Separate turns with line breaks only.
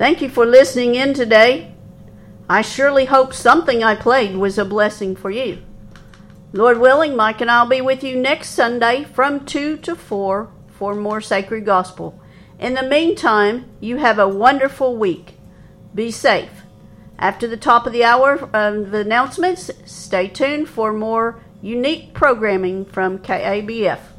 Thank you for listening in today. I surely hope something I played was a blessing for you. Lord willing, Mike and I'll be with you next Sunday from 2 to 4 for more Sacred Gospel. In the meantime, you have a wonderful week. Be safe. After the top of the hour of the announcements, stay tuned for more unique programming from KABF.